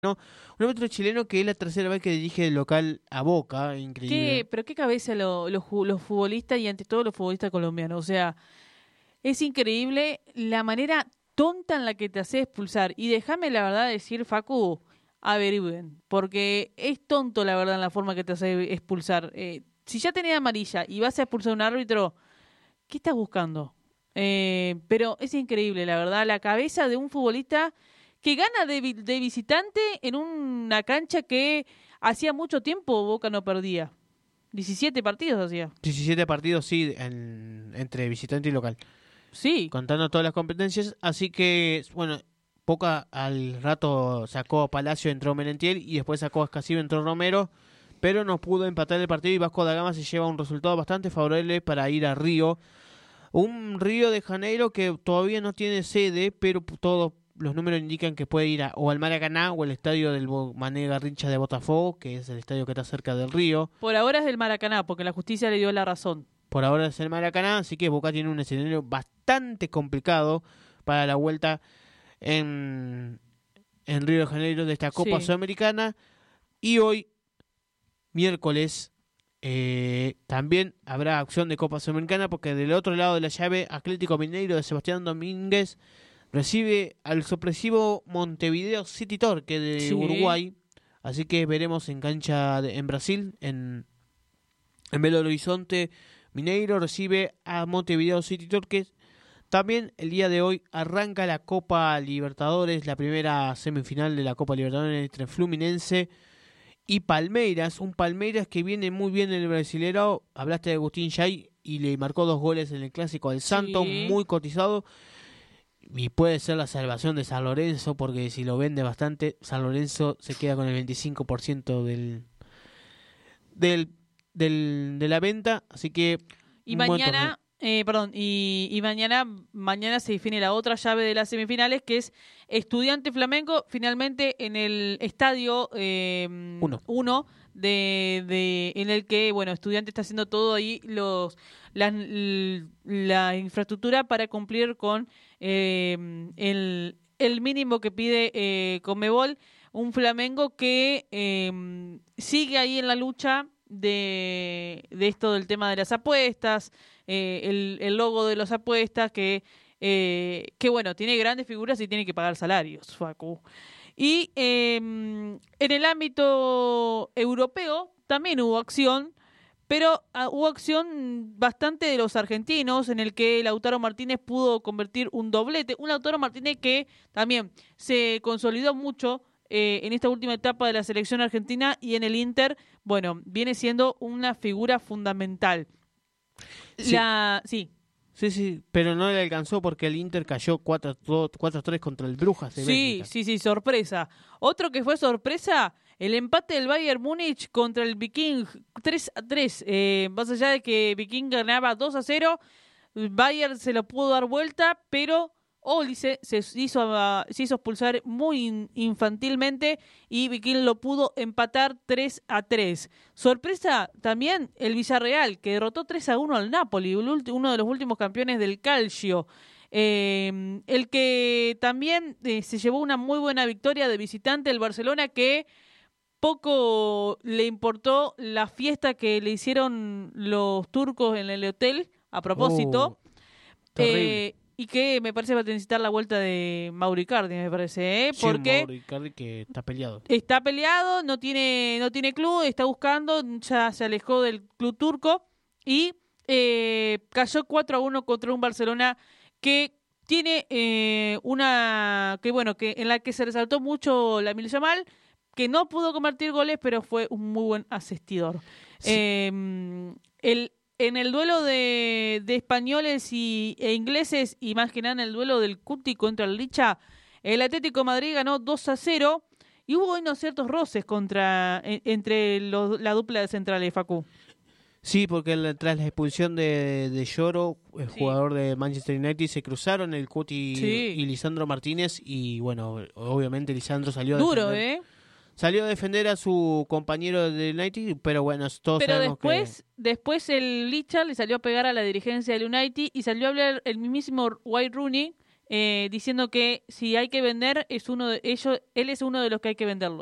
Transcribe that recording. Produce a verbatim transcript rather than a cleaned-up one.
No, un árbitro chileno que es la tercera vez que dirige el local a Boca, increíble. ¿Qué, pero qué cabeza lo- los ju- los futbolistas y ante todo los futbolistas colombianos. O sea, es increíble la manera tonta en la que te hace expulsar. Y déjame la verdad decir, Facu, averigüen. Porque es tonto la verdad en la forma que te hace expulsar. Eh, si ya tenés amarilla y vas a expulsar a un árbitro, ¿qué estás buscando? Eh, pero es increíble, la verdad, la cabeza de un futbolista que gana de, vi- de visitante en una cancha que hacía mucho tiempo Boca no perdía. diecisiete partidos hacía. diecisiete partidos, sí, en- entre visitante y local, Sí, contando todas las competencias. Así que, bueno, Boca al rato sacó a Palacio, entró Merentiel y después sacó a Escasivo, entró Romero, pero no pudo empatar el partido y Vasco da Gama se lleva un resultado bastante favorable para ir a Río. Un Río de Janeiro que todavía no tiene sede, pero p- todos los números indican que puede ir a, o al Maracaná o al estadio del Bo- Mané Garrincha de Botafogo, que es el estadio que está cerca del Río. por ahora es del Maracaná, porque la justicia le dio la razón. Por ahora es el Maracaná, así que Boca tiene un escenario bastante complicado para la vuelta en, en Río de Janeiro de esta Copa Sí. Sudamericana. Y hoy, miércoles, eh, también habrá acción de Copa Sudamericana porque del otro lado de la llave, Atlético Mineiro de Sebastián Domínguez recibe al sorpresivo Montevideo City Torque de Sí. Uruguay. Así que veremos en cancha de- en Brasil, en, en Belo Horizonte. Mineiro recibe a Montevideo City Torque. También el día de hoy arranca la Copa Libertadores, la primera semifinal de la Copa Libertadores entre Fluminense y Palmeiras. Un Palmeiras que viene muy bien en el Brasileirao. Hablaste de Agustín Jay y le marcó dos goles en el Clásico del Santo, Sí. muy cotizado. Y puede ser la salvación de San Lorenzo, porque si lo vende bastante, San Lorenzo se queda con el veinticinco por ciento del, del, del, de la venta. Así que Y un buen torneo. mañana, eh, perdón, y, y mañana, mañana se define la otra llave de las semifinales, que es Estudiante Flamengo, finalmente en el estadio eh, Uno. uno de, de, en el que, bueno, Estudiante está haciendo todo ahí, los la, la infraestructura para cumplir con eh, el, el mínimo que pide eh, Conmebol, un Flamengo que eh, sigue ahí en la lucha de, de esto del tema de las apuestas, eh, el, el logo de las apuestas, que, eh, que bueno, tiene grandes figuras y tiene que pagar salarios, Facu. Y eh, en el ámbito europeo también hubo acción, pero ah, hubo acción bastante de los argentinos, en el que Lautaro Martínez pudo convertir un doblete. Un Lautaro Martínez que también se consolidó mucho eh, en esta última etapa de la selección argentina y en el Inter, bueno, viene siendo una figura fundamental. Sí. La, sí, Sí, sí, pero no le alcanzó porque el Inter cayó cuatro a tres contra el Brujas de sí, Bélgica. sí, sí, sorpresa. Otro que fue sorpresa, el empate del Bayern Múnich contra el Viking tres a tres. Eh, más allá de que Viking ganaba dos a cero, Bayern se lo pudo dar vuelta, pero Olise se hizo, uh, se hizo expulsar muy in- infantilmente y Viking lo pudo empatar tres a tres. Sorpresa también el Villarreal, que derrotó tres a uno al Napoli, el ulti- uno de los últimos campeones del Calcio. Eh, el que también eh, se llevó una muy buena victoria de visitante, el Barcelona, que poco le importó la fiesta que le hicieron los turcos en el hotel, a propósito. Oh, terrible. Eh, y que me parece va a necesitar la vuelta de Mauricardi, me parece, ¿eh? Sí, un Porque Mauro Icardi que está peleado. está peleado, no tiene, no tiene club, está buscando, ya se alejó del club turco y eh, cayó cuatro a uno contra un Barcelona que tiene eh, una, que bueno, que en la que se resaltó mucho la Yamal, que no pudo convertir goles, pero fue un muy buen asistidor. Sí. Eh, el En el duelo de, de españoles y, e ingleses, y más que nada en el duelo del Cuti contra el Licha, el Atlético de Madrid ganó dos a cero y hubo unos ciertos roces contra en, entre los, la dupla de centrales, Facu. Sí, porque el- tras la expulsión de, de Lloro, el Sí. jugador de Manchester United, se cruzaron el Cuti Sí. y Lisandro Martínez y bueno, obviamente Lisandro salió a Duro, defender. ¿eh? Salió a defender a su compañero de United, pero bueno, todos Pero sabemos después, después el Licha le salió a pegar a la dirigencia del United y salió a hablar el mismísimo Wayne Rooney eh, diciendo que si hay que vender, es uno de ellos, él es uno de los que hay que venderlo.